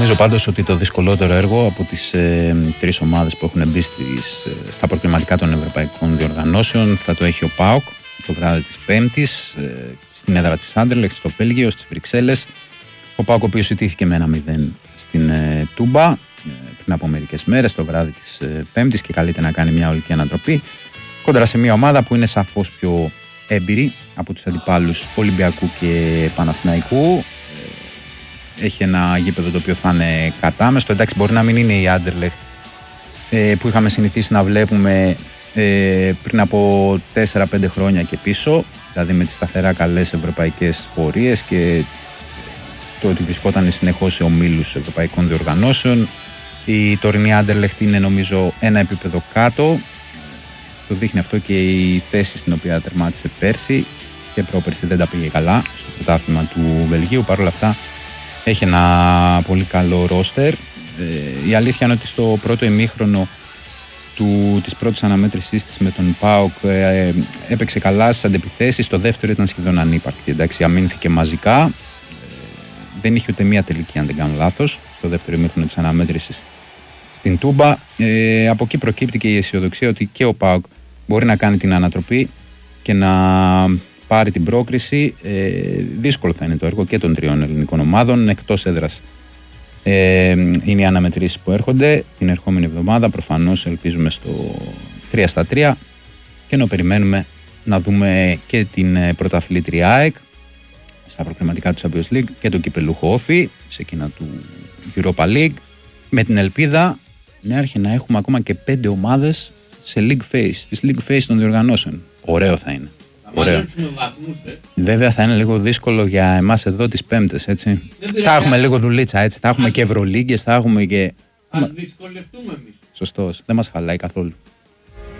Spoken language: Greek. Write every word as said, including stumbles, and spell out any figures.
Νομίζω πάντως ότι το δυσκολότερο έργο από τις ε, τρεις ομάδες που έχουν μπει στις, ε, στα προκριματικά των ευρωπαϊκών διοργανώσεων θα το έχει ο ΠΑΟΚ το βράδυ της Πέμπτης ε, στην έδρα της Άντερλεχτ στο Βέλγιο, στις Βρυξέλλες. Ο ΠΑΟΚ ο οποίος ιτήθηκε με ένα μηδέν στην ε, Τούμπα ε, πριν από μερικές μέρες το βράδυ της ε, Πέμπτης και καλείται να κάνει μια ολική ανατροπή κόντρα σε μια ομάδα που είναι σαφώς πιο έμπειρη από τους αντιπάλους Ολυμπιακού και Παναθηναϊκού. Έχει ένα γήπεδο το οποίο θα είναι κατάμεστο. Εντάξει, μπορεί να μην είναι η Άντερλεχτ ε, που είχαμε συνηθίσει να βλέπουμε ε, πριν από τέσσερα πέντε χρόνια και πίσω, δηλαδή με τις σταθερά καλές ευρωπαϊκές πορείες και το ότι βρισκόταν συνεχώς σε ομίλους ευρωπαϊκών διοργανώσεων. Η τωρινή Άντερλεχτ είναι νομίζω ένα επίπεδο κάτω. Το δείχνει αυτό και η θέση στην οποία τερμάτισε πέρσι και πρόπερσι δεν τα πήγε καλά στο πρωτάθλημα του Βελγίου. Παρ' όλα αυτά έχει ένα πολύ καλό ρόστερ. Ε, η αλήθεια είναι ότι στο πρώτο ημίχρονο του, της πρώτης αναμέτρησής της με τον ΠΑΟΚ ε, έπαιξε καλά στις αντεπιθέσεις. Το δεύτερο ήταν σχεδόν ανύπαρκτη. Εντάξει, αμήνθηκε μαζικά. Ε, δεν είχε ούτε μία τελική, αν δεν κάνω λάθος, στο δεύτερο ημίχρονο της αναμέτρησης στην Τούμπα. Ε, από εκεί προκύπτει και η αισιοδοξία ότι και ο ΠΑΟΚ μπορεί να κάνει την ανατροπή και να πάρει την πρόκριση. Ε, δύσκολο θα είναι το έργο και των τριών ελληνικών ομάδων. Εκτός έδρας ε, είναι οι αναμετρήσεις που έρχονται την ερχόμενη εβδομάδα. Προφανώς ελπίζουμε στο τρία στα τρία και ενώ περιμένουμε να δούμε και την πρωταθλήτρια ΑΕΚ στα προκριματικά του Champions League και τον κυπελούχο Όφη σε εκείνα του Europa League, με την ελπίδα μέχρι να έχουμε ακόμα και πέντε ομάδες σε League Phase, στις League Phase των διοργανώσεων. Ωραίο θα είναι. Ωραίο. Βέβαια θα είναι λίγο δύσκολο για εμάς εδώ τις Πέμπτες, έτσι. Θα έχουμε λίγο δουλίτσα, έτσι. Θα έχουμε και Ευρωλίγκες, θα έχουμε και... Ας δυσκολευτούμε εμείς. Σωστός. Δεν μας χαλάει καθόλου.